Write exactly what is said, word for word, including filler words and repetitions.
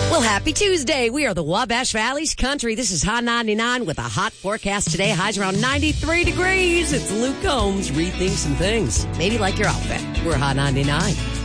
Well, happy Tuesday. We are the Wabash Valley's country. This is Hot ninety-nine with a hot forecast today. Highs around ninety-three degrees. It's Luke Combs. Rethink some things. Maybe like your outfit. We're Hot ninety-nine.